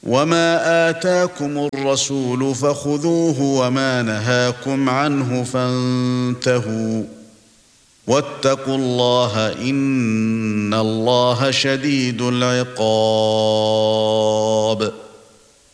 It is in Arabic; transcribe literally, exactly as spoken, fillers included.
وما آتاكم الرسول فخذوه وما نهاكم عنه فانتهوا واتقوا الله إن الله شديد العقاب